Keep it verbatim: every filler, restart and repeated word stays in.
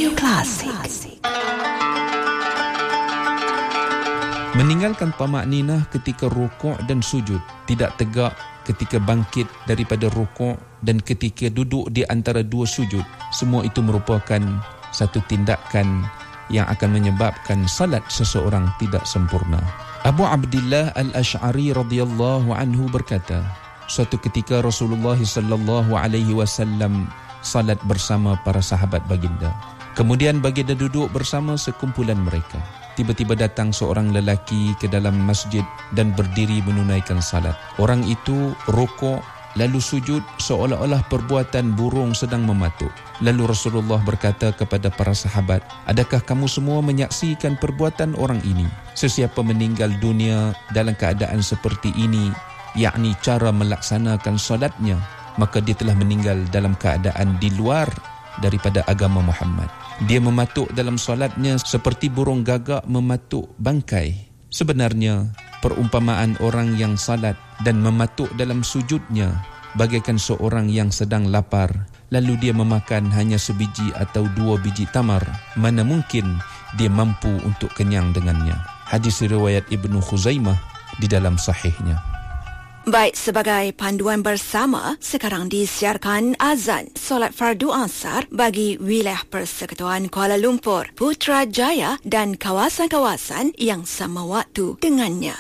Radio Klasik. Meninggalkan tamakninah ketika rukuk dan sujud, tidak tegak ketika bangkit daripada rukuk dan ketika duduk di antara dua sujud, semua itu merupakan satu tindakan yang akan menyebabkan salat seseorang tidak sempurna. Abu Abdillah Al-Ash'ari radhiyallahu anhu berkata, suatu ketika Rasulullah sallallahu alaihi wasallam salat bersama para sahabat baginda. Kemudian baginda duduk bersama sekumpulan mereka. Tiba-tiba datang seorang lelaki ke dalam masjid dan berdiri menunaikan salat. Orang itu rukuk lalu sujud seolah-olah perbuatan burung sedang mematuk. Lalu Rasulullah berkata kepada para sahabat, adakah kamu semua menyaksikan perbuatan orang ini? Sesiapa meninggal dunia dalam keadaan seperti ini, yakni cara melaksanakan salatnya, maka dia telah meninggal dalam keadaan di luar daripada agama Muhammad. Dia mematuk dalam solatnya seperti burung gagak mematuk bangkai. Sebenarnya, perumpamaan orang yang salat dan mematuk dalam sujudnya bagaikan seorang yang sedang lapar, lalu dia memakan hanya sebiji atau dua biji tamar. Mana mungkin dia mampu untuk kenyang dengannya. Hadis riwayat Ibnu Khuzaimah di dalam sahihnya. Baik, sebagai panduan bersama, sekarang disiarkan azan solat fardu asar bagi wilayah Persekutuan Kuala Lumpur, Putrajaya dan kawasan-kawasan yang sama waktu dengannya.